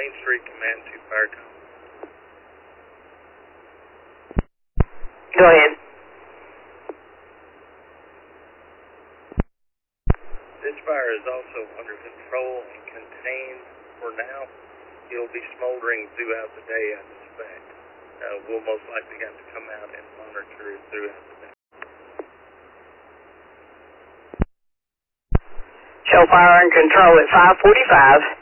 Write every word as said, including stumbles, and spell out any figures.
Main Street, Command two Fire Com. Go ahead. This fire is also under control and contained for now. It'll be smoldering throughout the day, I suspect. Uh, we'll most likely have to come out and monitor it throughout the day. Show fire and control at five forty-five.